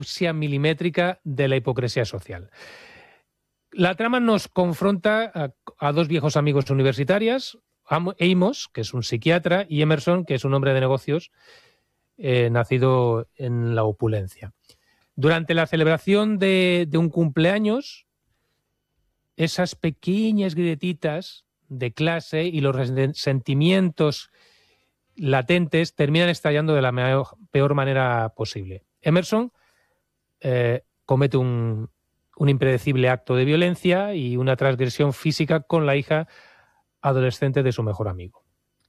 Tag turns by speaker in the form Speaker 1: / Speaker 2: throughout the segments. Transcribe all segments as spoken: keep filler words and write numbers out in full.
Speaker 1: milimétrica de la hipocresía social. La trama nos confronta a, a dos viejos amigos universitarios, Amos, que es un psiquiatra, y Emerson, que es un hombre de negocios eh, nacido en la opulencia. Durante la celebración de, de un cumpleaños, esas pequeñas grietitas de clase y los resentimientos latentes terminan estallando de la peor manera posible. Emerson eh, comete un, un impredecible acto de violencia y una transgresión física con la hija adolescente de su mejor amigo.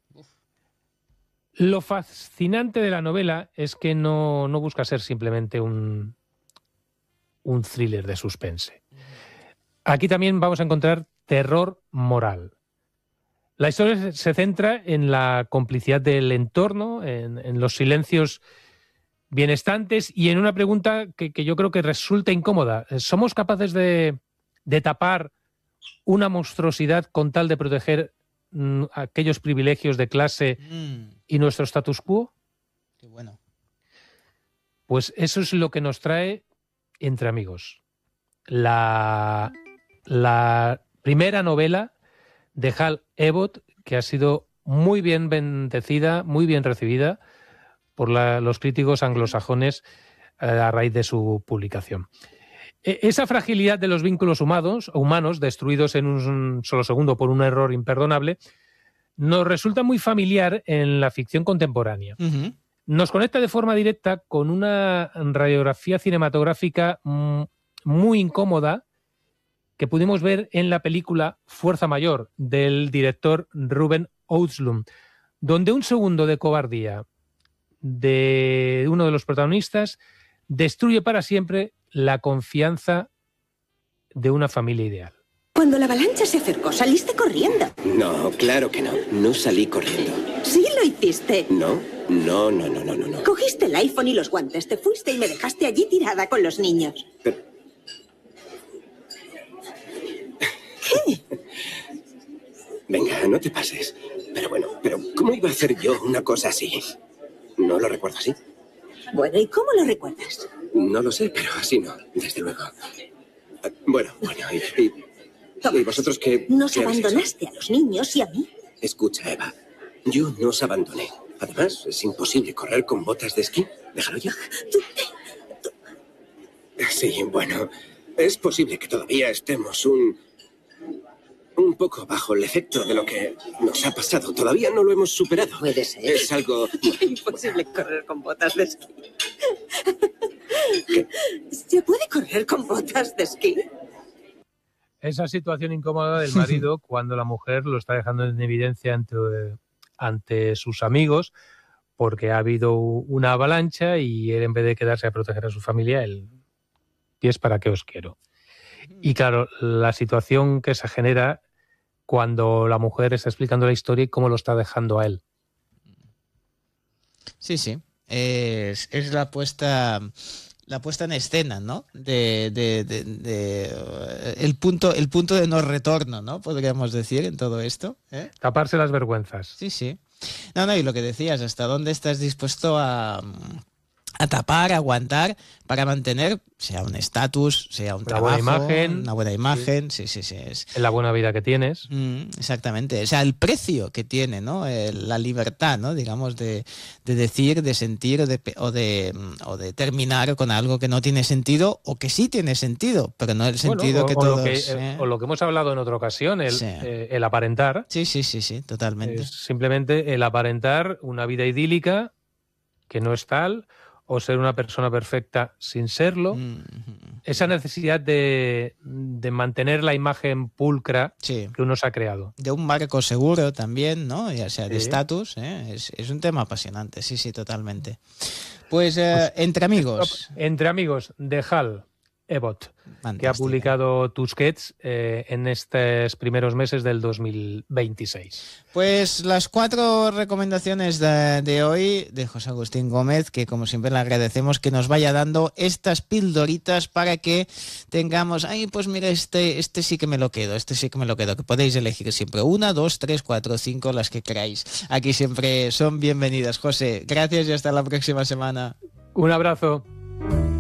Speaker 1: Lo fascinante de la novela es que no, no busca ser simplemente un, un thriller de suspense. Aquí también vamos a encontrar terror moral. La historia se centra en la complicidad del entorno, en, en los silencios bienestantes y en una pregunta que, que yo creo que resulta incómoda. ¿Somos capaces de, de tapar una monstruosidad con tal de proteger mm, aquellos privilegios de clase mm. y nuestro status quo?
Speaker 2: Qué bueno.
Speaker 1: Pues eso es lo que nos trae Entre Amigos. La, la primera novela de Hal Elrod, que ha sido muy bien bendecida, muy bien recibida por la, los críticos anglosajones eh, a raíz de su publicación. E- esa fragilidad de los vínculos humanos, humanos, destruidos en un solo segundo por un error imperdonable, nos resulta muy familiar en la ficción contemporánea.
Speaker 2: Uh-huh.
Speaker 1: Nos conecta de forma directa con una radiografía cinematográfica mm, muy incómoda que pudimos ver en la película Fuerza Mayor, del director Ruben Östlund, donde un segundo de cobardía de uno de los protagonistas destruye para siempre la confianza de una familia ideal.
Speaker 3: Cuando la avalancha se acercó, saliste corriendo.
Speaker 4: No, claro que no. No salí corriendo.
Speaker 3: Sí lo hiciste.
Speaker 4: No, no, no, no, no, no. no.
Speaker 3: Cogiste el iPhone y los guantes, te fuiste y me dejaste allí tirada con los niños.
Speaker 4: Pero...
Speaker 3: ¿Qué?
Speaker 4: Venga, no te pases. Pero bueno, pero ¿cómo iba a hacer yo una cosa así? No lo recuerdo así.
Speaker 3: Bueno, ¿y cómo lo recuerdas?
Speaker 4: No lo sé, pero así no, desde luego. Bueno, bueno, y, y, y vosotros qué...
Speaker 3: Nos
Speaker 4: qué
Speaker 3: abandonaste a los niños y a mí.
Speaker 4: Escucha, Eva, yo no os abandoné. Además, es imposible correr con botas de esquí. Déjalo ya.
Speaker 3: Tú, tú...
Speaker 4: Sí, bueno, es posible que todavía estemos un... un poco bajo el efecto de lo que nos ha pasado. Todavía no lo hemos superado.
Speaker 3: Puede ser.
Speaker 4: Es algo...
Speaker 3: Imposible correr con botas de esquí.
Speaker 4: ¿Qué?
Speaker 3: ¿Se puede correr con botas de esquí?
Speaker 1: Esa situación incómoda del marido cuando la mujer lo está dejando en evidencia ante, ante sus amigos porque ha habido una avalancha y él, en vez de quedarse a proteger a su familia, él... ¿Y es para qué os quiero? Y claro, la situación que se genera cuando la mujer está explicando la historia y cómo lo está dejando a él.
Speaker 2: Sí, sí. Es, es la puesta la puesta en escena, ¿no? De, de, de, de uh, el punto el punto de no retorno, ¿no? Podríamos decir en todo esto. ¿eh?
Speaker 1: Taparse las vergüenzas.
Speaker 2: Sí, sí. No, no, y lo que decías, ¿hasta dónde estás dispuesto a... a tapar, a aguantar para mantener, sea un estatus, sea un
Speaker 1: una
Speaker 2: trabajo,
Speaker 1: buena imagen,
Speaker 2: una buena imagen, sí, sí, sí. Es
Speaker 1: la buena vida que tienes.
Speaker 2: Mm, exactamente, o sea, el precio que tiene, ¿no? El, la libertad, ¿no? Digamos, de, de decir, de sentir de, o, de, o de terminar con algo que no tiene sentido o que sí tiene sentido, pero no el sentido
Speaker 1: bueno, o,
Speaker 2: que
Speaker 1: o
Speaker 2: todos...
Speaker 1: Lo que,
Speaker 2: ¿eh?
Speaker 1: O lo que hemos hablado en otra ocasión, el,
Speaker 2: sí.
Speaker 1: eh, el aparentar.
Speaker 2: Sí, sí, sí, sí, totalmente.
Speaker 1: Es simplemente el aparentar una vida idílica que no es tal, o ser una persona perfecta sin serlo. Mm-hmm. Esa necesidad de, de mantener la imagen pulcra sí. que uno se ha creado.
Speaker 2: De un marco seguro también, ¿no? Ya sea de estatus, ¿eh? es, es un tema apasionante, sí, sí, totalmente. Pues, eh, pues Entre Amigos.
Speaker 1: Entre Amigos, de Hal Elrod, que ha publicado Tusquets eh, en estos primeros meses del dos mil veintiséis.
Speaker 2: Pues las cuatro recomendaciones de, de hoy de José Agustín Gómez, que como siempre le agradecemos que nos vaya dando estas pildoritas para que tengamos, ay, pues mira, este, este sí que me lo quedo, este sí que me lo quedo, que podéis elegir siempre una, dos, tres, cuatro, cinco, las que queráis. Aquí siempre son bienvenidas. José, gracias y hasta la próxima semana.
Speaker 1: Un abrazo.